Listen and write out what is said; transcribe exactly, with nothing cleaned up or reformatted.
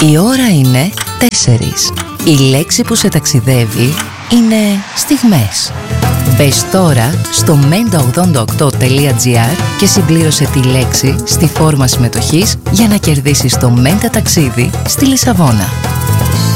Η ώρα είναι τέσσερις. Η λέξη που σε ταξιδεύει είναι στιγμές. Μπες τώρα στο μέντα ογδόντα οκτώ τελεία τζι άρ και συμπλήρωσε τη λέξη στη φόρμα συμμετοχής για να κερδίσεις το Μέντα ταξίδι στη Λισαβόνα.